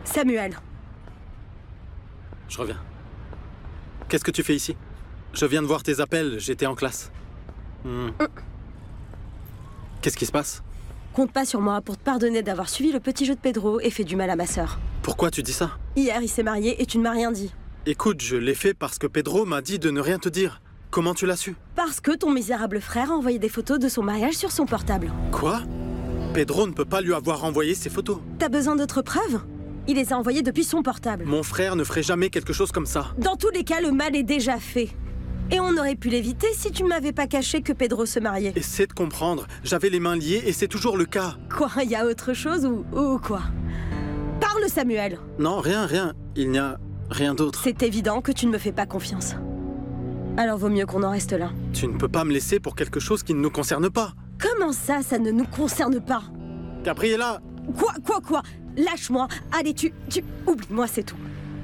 Samuel. Je reviens. Qu'est-ce que tu fais ici? Je viens de voir tes appels, j'étais en classe. Qu'est-ce qui se passe? Compte pas sur moi pour te pardonner d'avoir suivi le petit jeu de Pedro et fait du mal à ma sœur. Pourquoi tu dis ça? Hier, il s'est marié et tu ne m'as rien dit. Écoute, je l'ai fait parce que Pedro m'a dit de ne rien te dire. Comment tu l'as su? Parce que ton misérable frère a envoyé des photos de son mariage sur son portable. Quoi? Pedro ne peut pas lui avoir envoyé ces photos. T'as besoin d'autres preuves? Il les a envoyées depuis son portable. Mon frère ne ferait jamais quelque chose comme ça. Dans tous les cas, le mal est déjà fait. Et on aurait pu l'éviter si tu ne m'avais pas caché que Pedro se mariait. Essaie de comprendre. J'avais les mains liées et c'est toujours le cas. Quoi, il y a autre chose ou quoi? Parle, Samuel. Non, rien. Il n'y a rien d'autre. C'est évident que tu ne me fais pas confiance. Alors vaut mieux qu'on en reste là. Tu ne peux pas me laisser pour quelque chose qui ne nous concerne pas. Comment ça ne nous concerne pas? Gabriella! Quoi? Lâche-moi. Allez, tu... Oublie-moi, c'est tout.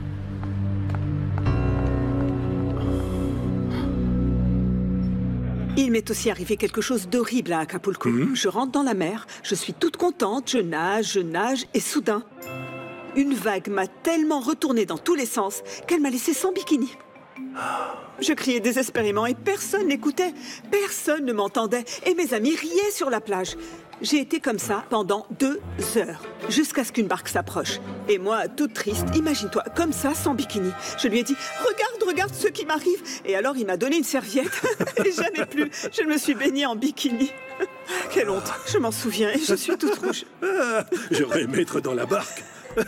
Il m'est aussi arrivé quelque chose d'horrible à Acapulco. Je rentre dans la mer, je suis toute contente, je nage, et soudain, une vague m'a tellement retournée dans tous les sens qu'elle m'a laissée sans bikini. Je criais désespérément et personne n'écoutait, personne ne m'entendait et mes amis riaient sur la plage. J'ai été comme ça pendant 2 heures, jusqu'à ce qu'une barque s'approche. Et moi, toute triste, imagine-toi, comme ça, sans bikini. Je lui ai dit « Regarde ce qui m'arrive !» Et alors, il m'a donné une serviette. Et jamais plus, je me suis baignée en bikini. Quelle honte, je m'en souviens et je suis toute rouge. J'aurais aimé être dans la barque.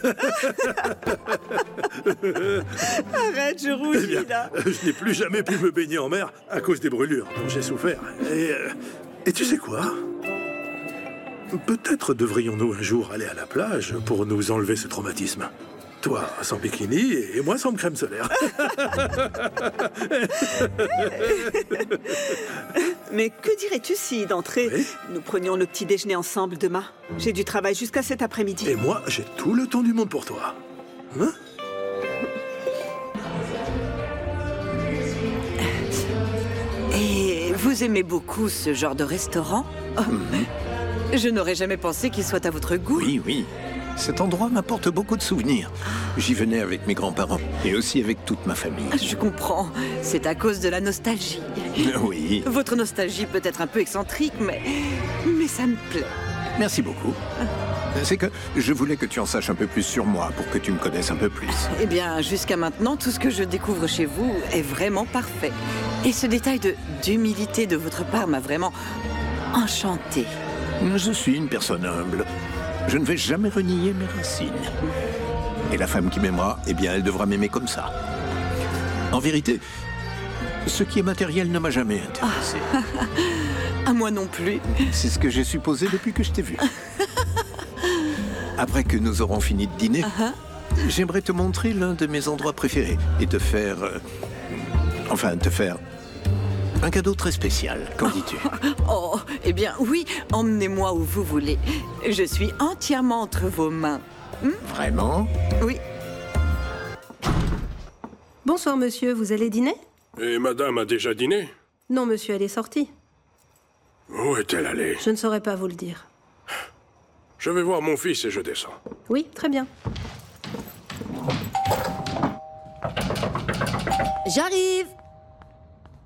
Arrête, je rougis là. Je n'ai plus jamais pu me baigner en mer à cause des brûlures dont j'ai souffert. Et tu sais quoi? Peut-être devrions-nous un jour aller à la plage pour nous enlever ce traumatisme. Toi sans bikini et moi sans crème solaire. Mais que dirais-tu si, d'entrée, nous prenions le petit déjeuner ensemble demain? J'ai du travail jusqu'à cet après-midi. Et moi, j'ai tout le temps du monde pour toi. Hein? Et vous aimez beaucoup ce genre de restaurant? Je n'aurais jamais pensé qu'il soit à votre goût. Oui. Cet endroit m'apporte beaucoup de souvenirs. J'y venais avec mes grands-parents et aussi avec toute ma famille. Je comprends. C'est à cause de la nostalgie. Oui. Votre nostalgie peut être un peu excentrique, mais ça me plaît. Merci beaucoup. C'est que je voulais que tu en saches un peu plus sur moi pour que tu me connaisses un peu plus. Eh bien, jusqu'à maintenant, tout ce que je découvre chez vous est vraiment parfait. Et ce détail d'humilité de votre part m'a vraiment enchantée. Je suis une personne humble. Je ne vais jamais renier mes racines. Et la femme qui m'aimera, eh bien, elle devra m'aimer comme ça. En vérité, ce qui est matériel ne m'a jamais intéressé. À moi non plus. C'est ce que j'ai supposé depuis que je t'ai vu. Après que nous aurons fini de dîner, j'aimerais te montrer l'un de mes endroits préférés et te faire... te faire un cadeau très spécial. Qu'en dis-tu? Oh, eh bien, oui, emmenez-moi où vous voulez. Je suis entièrement entre vos mains. Vraiment? Oui. Bonsoir, monsieur. Vous allez dîner? Et madame a déjà dîné? Non, monsieur, elle est sortie. Où est-elle allée? Je ne saurais pas vous le dire. Je vais voir mon fils et je descends. Oui, très bien. J'arrive!